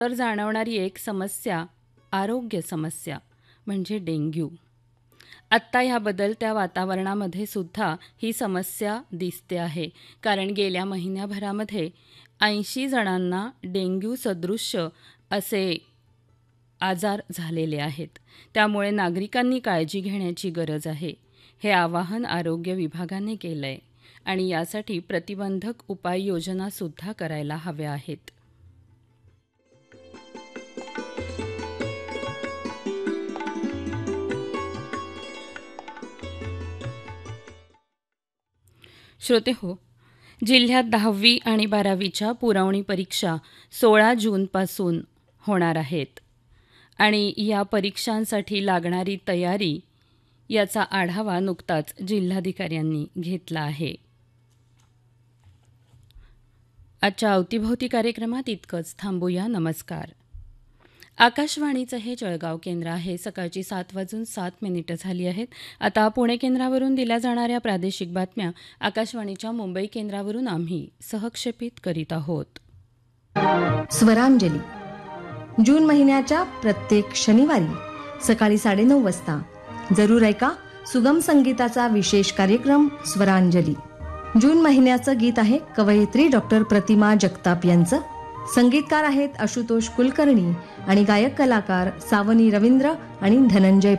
तर जाणवणारी एक समस्या आरोग्य समस्या म्हणजे डेंग्यू. आत्ता ह्या बदलत्या वातावरणामध्ये सुद्धा ही समस्या दिसते आहे. कारण गेल्या महिन्याभरामध्ये 80 जणांना डेंग्यू सदृश्य असे आजार झालेले आहेत. त्यामुळे नागरिकांनी काळजी घेण्याची गरज आहे. हे आवाहन आरोग्य विभागाने केलं आहे आणि यासाठी प्रतिबंधक उपाययोजनासुद्धा करायला हव्या आहेत. श्रोते हो, जिल्ह्यात 10वी आणि 12वीच्या पुरवणी परीक्षा 16 जूनपासून होणार आहेत आणि या परीक्षांसाठी लागणारी तयारी याचा आढावा नुकताच जिल्हाधिकाऱ्यांनी घेतला आहे. आजच्या अवतीभोवती कार्यक्रमात इतकंच. थांबूया. नमस्कार. आकाशवाणीचं हे जळगाव केंद्र आहे. सकाळची 7:07 झाली आहेत. आता पुणे केंद्रावरून दिल्या जाणाऱ्या प्रादेशिक बातम्या आकाशवाणीच्या मुंबई केंद्रावरून आम्ही सहक्षेपित करीत आहोत. स्वरांजली जून महिन्याच्या प्रत्येक शनिवारी सकाळी 9:30 वाजता जरूर ऐका सुगम संगीताचा विशेष कार्यक्रम स्वरांजली. जून महिन्याचं गीत आहे कवयित्री डॉक्टर प्रतिमा जगताप यांचं. संगीतकार आहेत आशुतोष कुलकर्णी आणि गायक कलाकार सावनी रवींद्र आणि धनंजय